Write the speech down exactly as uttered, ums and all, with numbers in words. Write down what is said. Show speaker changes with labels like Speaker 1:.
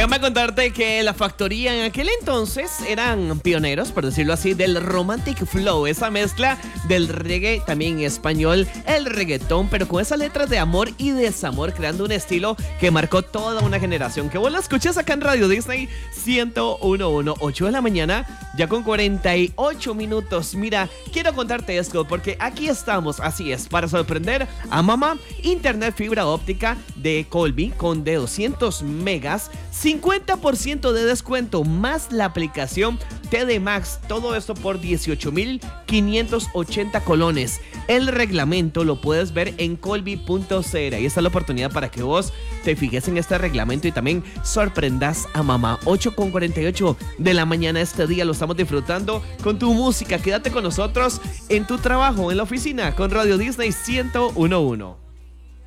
Speaker 1: Déjame contarte que la factoría en aquel entonces eran pioneros, por decirlo así, del romantic flow, esa mezcla del reggae también en español, el reggaetón, pero con esas letras de amor y desamor, creando un estilo que marcó toda una generación. Que vos la escuchas acá en Radio Disney ciento uno punto uno, ocho de la mañana, ya con cuarenta y ocho minutos. Mira, quiero contarte esto porque aquí estamos, así es, para sorprender a mamá. Internet fibra óptica de Colby con de doscientos megas, cincuenta por ciento de descuento más la aplicación T D Max, todo esto por dieciocho mil quinientos ochenta colones. El reglamento lo puedes ver en colby punto c r. Ahí está la oportunidad para que vos te fijes en este reglamento y también sorprendas a mamá. ocho con cuarenta y ocho de la mañana este día lo estamos disfrutando con tu música. Quédate con nosotros en tu trabajo, en la oficina, con Radio Disney ciento uno punto uno.